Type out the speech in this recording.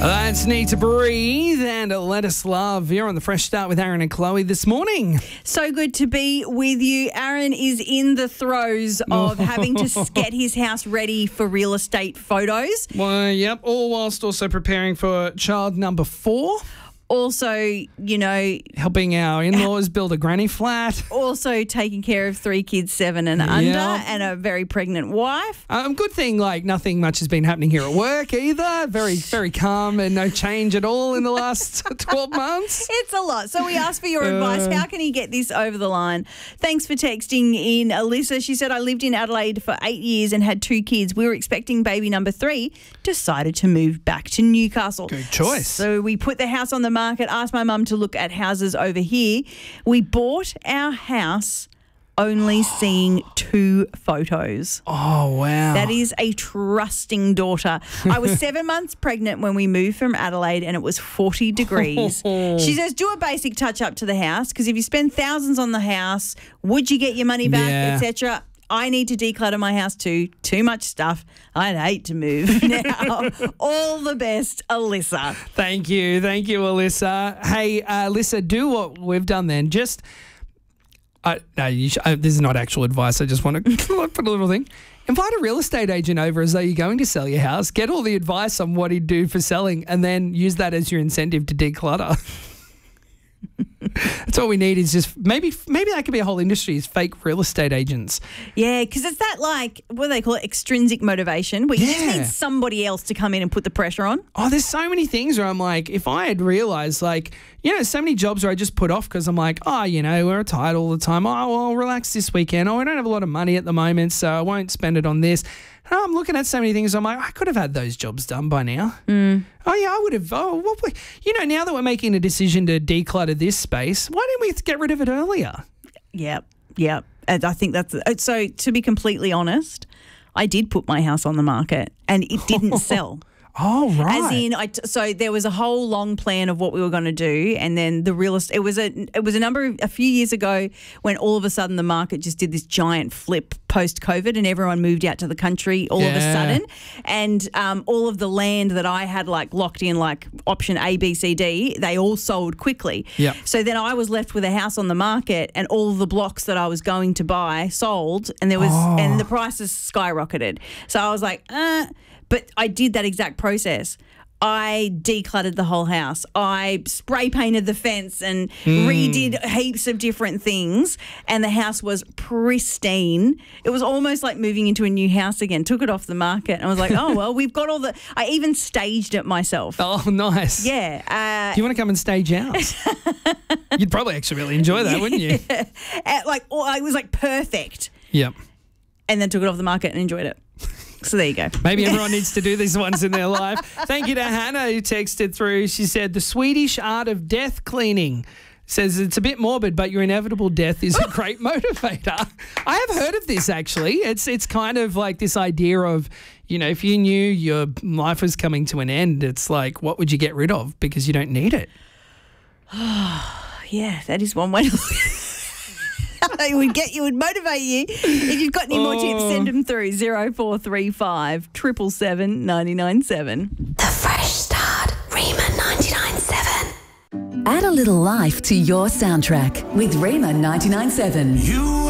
Let's need to breathe and let us love. You're on the Fresh Start with Aaron and Chloe this morning. So good to be with you. Aaron is in the throes of having to get his house ready for real estate photos. Well, yep, all whilst also preparing for child number 4. Also, you know, helping our in-laws build a granny flat. Also taking care of 3 kids, 7 and under, and a very pregnant wife. Good thing, like, nothing much has been happening here at work either. Very, very calm and no change at all in the last 12 months. It's a lot. So we asked for your advice. How can he get this over the line? Thanks for texting in, Alyssa. She said, I lived in Adelaide for 8 years and had 2 kids. We were expecting baby number 3. Decided to move back to Newcastle. Good choice. So we put the house on the market, asked my mum to look at houses over here. We bought our house only seeing 2 photos. Oh, wow. That is a trusting daughter. I was 7 months pregnant when we moved from Adelaide and it was 40 degrees. She says, do a basic touch-up to the house because if you spend thousands on the house, would you get your money back, etc.? I need to declutter my house too. Too much stuff. I'd hate to move now. All the best, Alyssa. Thank you, Alyssa. Hey, Alyssa, do what we've done then. Just, this is not actual advice. I just want to put a little thing. Invite a real estate agent over as though you're going to sell your house. Get all the advice on what he'd do for selling and then use that as your incentive to declutter. That's all we need is just maybe that could be a whole industry is fake real estate agents. Yeah, because it's that like, what do they call it, extrinsic motivation where you just need somebody else to come in and put the pressure on. Oh, there's so many things where I'm like, if I had realised like, you know, so many jobs where I just put off because I'm like, oh, you know, we're tired all the time. Oh, well, I'll relax this weekend. Oh, I don't have a lot of money at the moment, so I won't spend it on this. And I'm looking at so many things. I'm like, I could have had those jobs done by now. Oh, yeah, I would have. Oh, you know, now that we're making a decision to declutter this space, why didn't we get rid of it earlier? Yep. And I think that's – so to be completely honest, I did put my house on the market and it didn't sell. Oh, right. As in, so there was a whole long plan of what we were going to do, and then the real estate. It was a few years ago when all of a sudden the market just did this giant flip post COVID, and everyone moved out to the country all of a sudden, and all of the land that I had like locked in like option A, B, C, D, they all sold quickly. Yeah. So then I was left with a house on the market, and all the blocks that I was going to buy sold, and and the prices skyrocketed. So I was like, But I did that exact process. I decluttered the whole house. I spray painted the fence and redid heaps of different things, and the house was pristine. It was almost like moving into a new house again. Took it off the market and I was like, oh, well, we've got all the – I even staged it myself. Oh, nice. Yeah. Do you want to come and stage out? You'd probably actually really enjoy that, wouldn't you? It was like perfect. Yep. And then took it off the market and enjoyed it. So there you go. Maybe everyone needs to do these ones in their life. Thank you to Hannah who texted through. She said, the Swedish art of death cleaning. Says it's a bit morbid, but your inevitable death is a great motivator. I have heard of this, actually. It's kind of like this idea of, you know, if you knew your life was coming to an end, it's like, what would you get rid of because you don't need it? Yeah, that is one way to look at it. It would motivate you. If you've got any more tips, send them through 0435 777 997. The Fresh Start, Rima 99.7. Add a little life to your soundtrack with Rima 99.7.